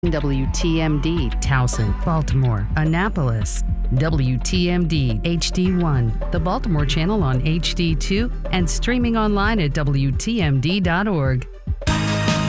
WTMD, Towson, Baltimore, Annapolis. WTMD HD1, the Baltimore channel on HD2, and streaming online at WTMD.org.